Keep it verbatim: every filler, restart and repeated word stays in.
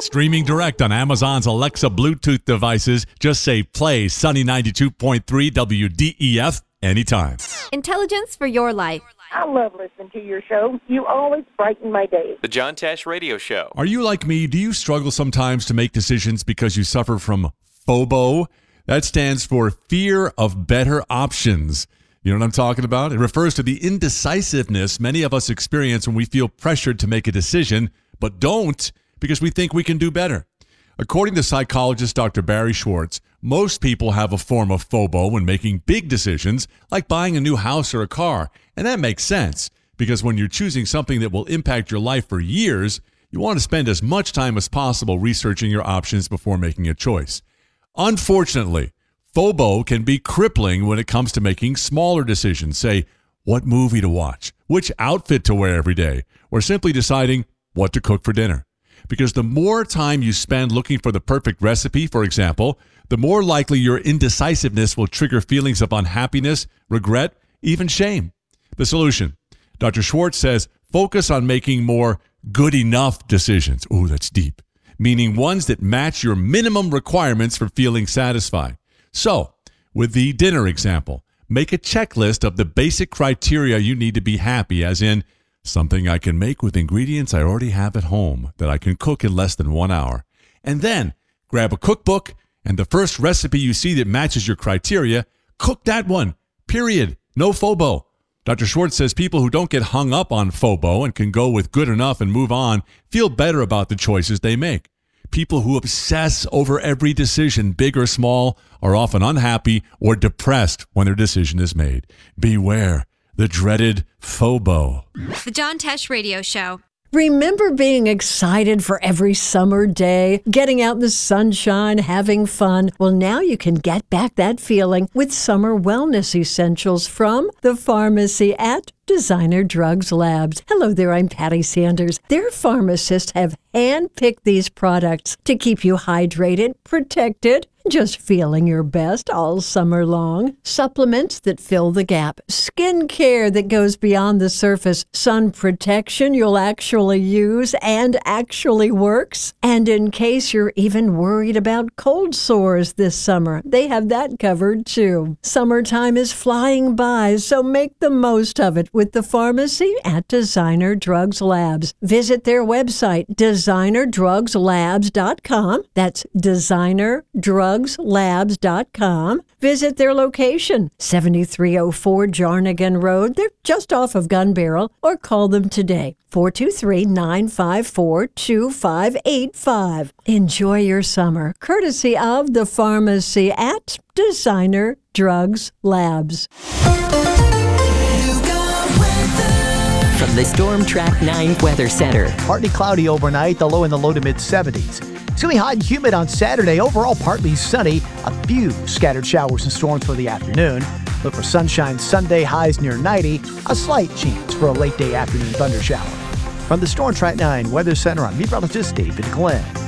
Streaming direct on Amazon's Alexa Bluetooth devices. Just say play Sunny ninety-two point three W D E F anytime. Intelligence for your life. I love listening to your show. You always brighten my day. The John Tesh Radio Show. Are you like me? Do you struggle sometimes to make decisions because you suffer from FOBO? That stands for fear of better options. You know what I'm talking about? It refers to the indecisiveness many of us experience when we feel pressured to make a decision, but don't because we think we can do better. According to psychologist Doctor Barry Schwartz, most people have a form of FOBO when making big decisions, like buying a new house or a car. And that makes sense, because when you're choosing something that will impact your life for years, you want to spend as much time as possible researching your options before making a choice. Unfortunately, FOBO can be crippling when it comes to making smaller decisions, say, what movie to watch, which outfit to wear every day, or simply deciding what to cook for dinner. Because the more time you spend looking for the perfect recipe, for example, the more likely your indecisiveness will trigger feelings of unhappiness, regret, even shame. The solution, Doctor Schwartz says, focus on making more good enough decisions. Ooh, that's deep. Meaning ones that match your minimum requirements for feeling satisfied. So, with the dinner example, make a checklist of the basic criteria you need to be happy, as in, something I can make with ingredients I already have at home that I can cook in less than one hour. And then grab a cookbook and the first recipe you see that matches your criteria, cook that one, period. No FOBO. Doctor Schwartz says people who don't get hung up on FOBO and can go with good enough and move on feel better about the choices they make. People who obsess over every decision, big or small, are often unhappy or depressed when their decision is made. Beware the dreaded FOBO. The John Tesh Radio Show. Remember being excited for every summer day, getting out in the sunshine, having fun? Well, now you can get back that feeling with summer wellness essentials from the pharmacy at Designer Drugs Labs. Hello there, I'm Patty Sanders. Their pharmacists have handpicked these products to keep you hydrated, protected, just feeling your best all summer long. Supplements that fill the gap, skin care that goes beyond the surface, sun protection you'll actually use and actually works. And in case you're even worried about cold sores this summer, they have that covered too. Summertime is flying by, so make the most of it with the pharmacy at Designer Drugs Labs. Visit their website, designer drugs labs dot com. That's designer drugs labs dot com. Visit their location, seventy-three oh four Jarnigan Road. They're just off of Gun Barrel, or call them today, four two three, nine five four, two five eight five. Enjoy your summer, courtesy of the pharmacy at Designer Drugs Labs. From the Storm Track nine Weather Center. Partly cloudy overnight, the low in the low to mid seventies. It's going to be hot and humid on Saturday. Overall, partly sunny. A few scattered showers and storms for the afternoon. Look for sunshine Sunday, highs near ninety. A slight chance for a late day afternoon thunder shower. From the Storm Track nine Weather Center, I'm meteorologist David Glenn.